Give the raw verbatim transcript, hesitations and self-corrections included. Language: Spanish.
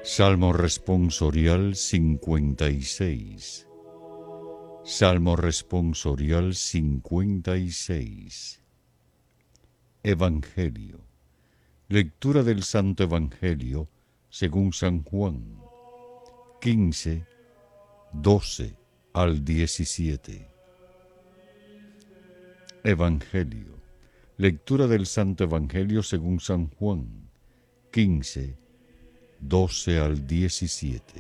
Salmo responsorial cincuenta y seis. Salmo responsorial cincuenta y seis. Evangelio. Lectura del Santo Evangelio según San Juan, quince, doce al diecisiete. Evangelio. Lectura del Santo Evangelio según San Juan, quince, doce al diecisiete.